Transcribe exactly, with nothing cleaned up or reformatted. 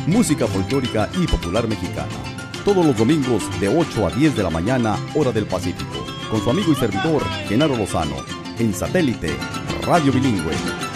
música folclórica y popular mexicana. Todos los domingos de ocho a diez de la mañana, hora del Pacífico, con su amigo y servidor Genaro Lozano, en Satélite Radio Bilingüe.